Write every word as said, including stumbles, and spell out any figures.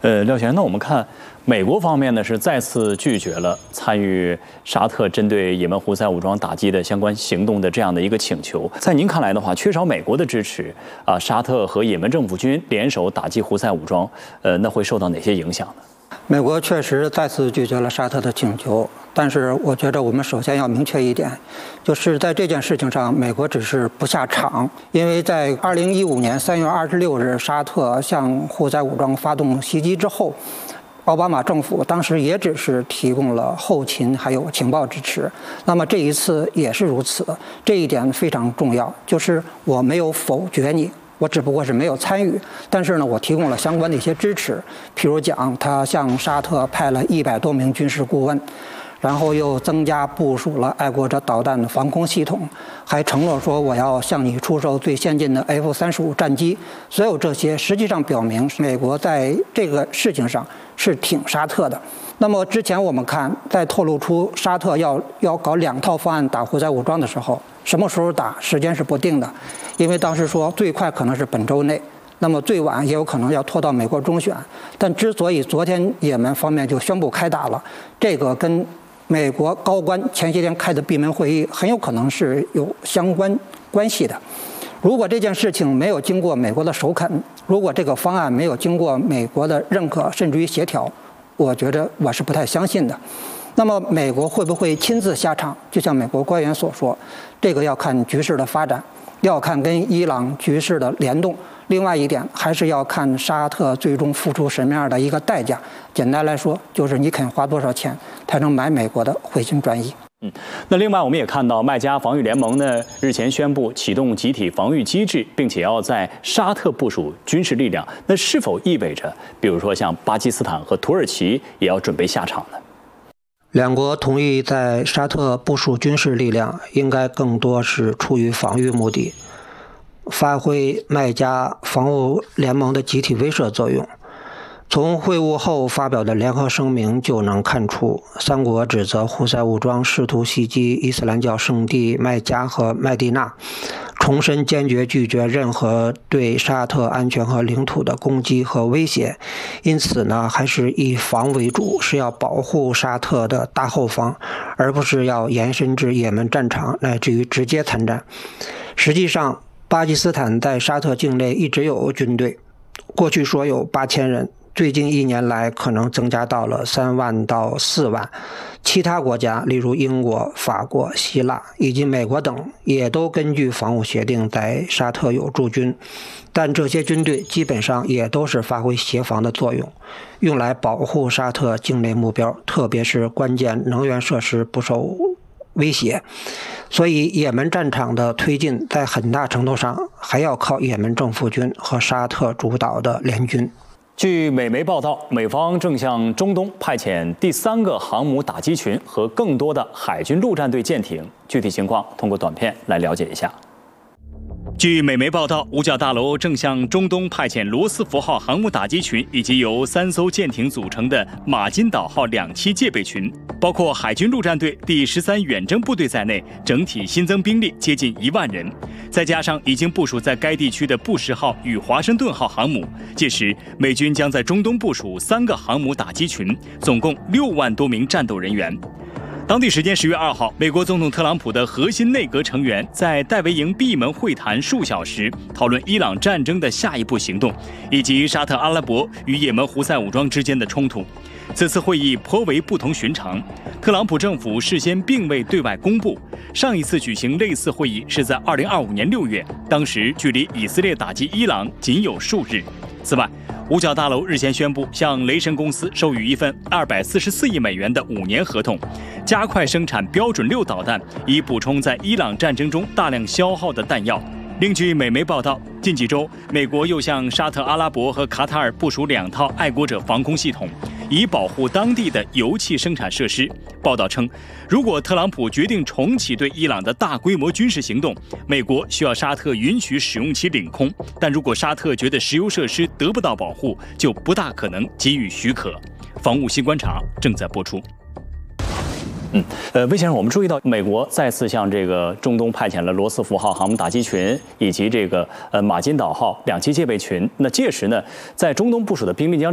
呃，廖先生，那我们看美国方面呢是再次拒绝了参与沙特针对也门胡塞武装打击的相关行动的这样的一个请求。在您看来的话，缺少美国的支持啊，沙特和也门政府军联手打击胡塞武装，呃，那会受到哪些影响呢？ 美国确实再次拒绝了沙特的请求，但是我觉得我们首先要明确一点，就是在这件事情上，美国只是不下场。因为在二零一五年三月二十六日，沙特向胡塞武装发动袭击之后，奥巴马政府当时也只是提供了后勤还有情报支持。那么这一次也是如此，这一点非常重要，就是我没有否决你。我只不过是没有参与，但是呢，我提供了相关的一些支持，譬如讲，他向沙特派了一百多名军事顾问，然后又增加部署了爱国者导弹的防空系统，还承诺说我要向你出售最先进的 F 三十五战机。所有这些实际上表明，美国在这个事情上是挺沙特的。那么之前我们看，在透露出沙特要要搞两套方案打胡塞武装的时候，什么时候打，时间是不定的，因为当时说最快可能是本周内，那么最晚也有可能要拖到美国中选。但之所以昨天也门方面就宣布开打了，这个跟美国高官前些天开的闭门会议很有可能是有相关关系的。如果这件事情没有经过美国的首肯，如果这个方案没有经过美国的认可甚至于协调，我觉得我是不太相信的。那么美国会不会亲自下场？就像美国官员所说，这个要看局势的发展，要看跟伊朗局势的联动。另外一点，还是要看沙特最终付出什么样的一个代价。简单来说，就是你肯花多少钱才能买美国的回心转意。 嗯，那另外我们也看到，麦加防御联盟呢日前宣布启动集体防御机制，并且要在沙特部署军事力量。那是否意味着，比如说像巴基斯坦和土耳其也要准备下场呢？ 两国同意在沙特部署军事力量，应该更多是出于防御目的，发挥麦加防务联盟的集体威慑作用。从会晤后发表的联合声明就能看出，三国指责胡塞武装试图袭击伊斯兰教圣地麦加和麦地那，重申坚决拒绝任何对沙特安全和领土的攻击和威胁。因此呢，还是以防为主，是要保护沙特的大后方，而不是要延伸至也门战场乃至于直接参战。实际上，巴基斯坦在沙特境内一直有军队，过去说有八千人，最近一年来可能增加到了三万到四万。其他国家，例如英国、法国、希腊以及美国等，也都根据防务协定在沙特有驻军，但这些军队基本上也都是发挥协防的作用，用来保护沙特境内目标，特别是关键能源设施不受威胁。所以也门战场的推进在很大程度上还要靠也门政府军和沙特主导的联军。 据美媒报道，美方正向中东派遣第三个航母打击群和更多的海军陆战队舰艇，具体情况通过短片来了解一下。据美媒报道，五角大楼正向中东派遣罗斯福号航母打击群以及由三艘舰艇组成的马金岛号两栖戒备群，包括海军陆战队第十三远征部队在内，整体新增兵力接近一万人。再加上已经部署在该地区的布什号与华盛顿号航母，届时美军将在中东部署三个航母打击群，总共六万多名战斗人员。当地时间十月二号，美国总统特朗普的核心内阁成员在戴维营闭门会谈数小时，讨论伊朗战争的下一步行动，以及沙特阿拉伯与也门胡塞武装之间的冲突。此次会议颇为不同寻常，特朗普政府事先并未对外公布。上一次举行类似会议是在二零二五年六月，当时距离以色列打击伊朗仅有数日。此外，五角大楼日前宣布向雷神公司授予一份二百四十四亿美元的五年合同，加快生产标准六导弹，以补充在伊朗战争中大量消耗的弹药。另据美媒报道，近几周，美国又向沙特阿拉伯和卡塔尔部署两套爱国者防空系统，以保护当地的油气生产设施。报道称，如果特朗普决定重启对伊朗的大规模军事行动，美国需要沙特允许使用其领空，但如果沙特觉得石油设施得不到保护，就不大可能给予许可。防务新观察正在播出。嗯，呃，魏先生，我们注意到美国再次向这个中东派遣了罗斯福号航母打击群以及这个呃马金岛号两栖戒备群。那届时呢，在中东部署的兵力将